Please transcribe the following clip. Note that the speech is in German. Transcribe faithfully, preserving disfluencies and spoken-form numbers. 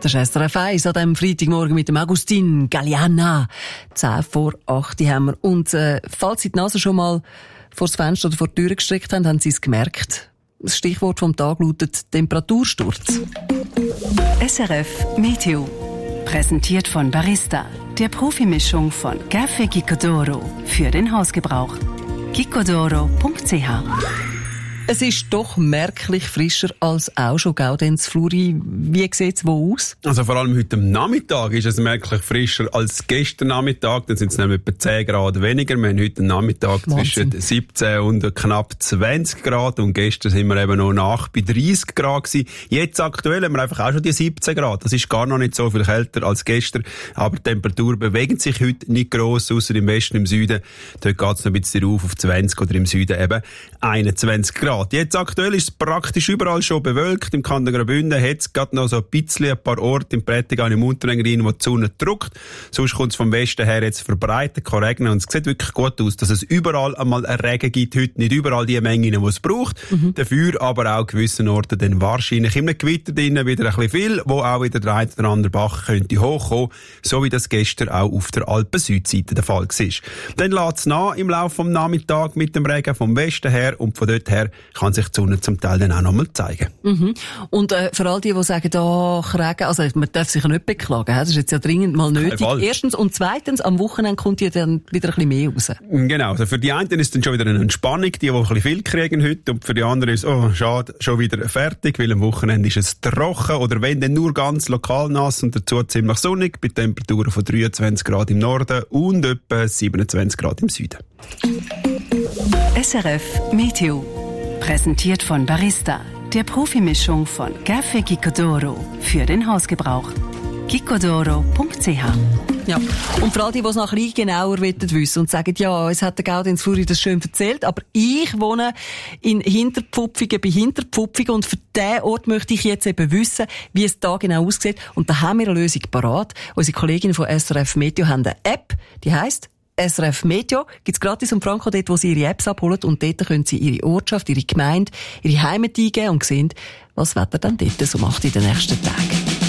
Das ist S R F eins an diesem Freitagmorgen mit dem Agustin Galliana. Zehn vor acht haben wir. Und äh, falls Sie die Nase schon mal vor das Fenster oder vor die Tür gestreckt haben, haben Sie es gemerkt. Das Stichwort vom Tag lautet Temperatursturz. S R F Meteo. Präsentiert von Barista, der Profimischung von Café Gicodoro für den Hausgebrauch. gicodoro punkt c h. Es ist doch merklich frischer als auch schon Gaudenz Fluri. Wie sieht es wo aus? Also vor allem heute am Nachmittag ist es merklich frischer als gestern Nachmittag. Dann sind es nämlich etwa zehn Grad weniger. Wir haben heute Nachmittag Wahnsinn. Zwischen siebzehn und knapp zwanzig Grad. Und gestern sind wir eben noch nach bei dreißig Grad gewesen. Jetzt aktuell haben wir einfach auch schon die siebzehn Grad. Das ist gar noch nicht so viel kälter als gestern. Aber die Temperatur bewegt sich heute nicht gross, außer im Westen, im Süden. Dort geht es noch ein bisschen rauf auf zwanzig oder im Süden eben einundzwanzig Grad. Jetzt aktuell ist es praktisch überall schon bewölkt. Im Kanton Graubünden hat es gerade noch so ein bisschen ein paar Orte im Prättigau, im Unterengadin, wo die Sonne drückt. Sonst kommt es vom Westen her jetzt verbreitet, kann regnen. Und es sieht wirklich gut aus, dass es überall einmal einen Regen gibt. Heute nicht überall die Mengen, die es braucht. Mhm. Dafür aber auch gewissen Orten dann wahrscheinlich in einem Gewitter drinnen wieder ein bisschen viel, wo auch wieder der eine oder andere Bach könnte hochkommen. So wie das gestern auch auf der Alpen-Südseite der Fall war. Dann lässt es nach im Laufe des Nachmittags mit dem Regen vom Westen her und von dort her kann sich die Sonne zum Teil dann auch noch mal zeigen. Mhm. Und äh, für all die, die sagen, ach, Regen, also man darf sich ja nicht beklagen, he? Das ist jetzt ja dringend mal nötig. Erstens und zweitens, am Wochenende kommt ja dann wieder ein bisschen mehr raus. Genau, also für die einen ist dann schon wieder eine Entspannung, die, die ein bisschen viel kriegen heute, und für die anderen ist oh, schade, schon wieder fertig, weil am Wochenende ist es trocken oder wenn dann nur ganz lokal nass und dazu ziemlich sonnig, bei Temperaturen von dreiundzwanzig Grad im Norden und etwa siebenundzwanzig Grad im Süden. S R F Meteo. Präsentiert von Barista, der Profimischung von Café Gicodoro für den Hausgebrauch. gicodoro punkt c h. Ja, und für all die, die es noch ein bisschen genauer wissen und sagen, ja, es hat der Gaudenz Fluri das schön erzählt, aber ich wohne in Hinterpfupfigen bei Hinterpfupfigen und für diesen Ort möchte ich jetzt eben wissen, wie es da genau aussieht. Und da haben wir eine Lösung parat. Unsere Kolleginnen von S R F Meteo haben eine App, die heisst S R F Meteo, gibt's gratis um Franco dort, wo Sie Ihre Apps abholen, und dort können Sie Ihre Ortschaft, Ihre Gemeinde, Ihre Heimat eingeben und sehen, was das Wetter dann dort so macht in den nächsten Tagen.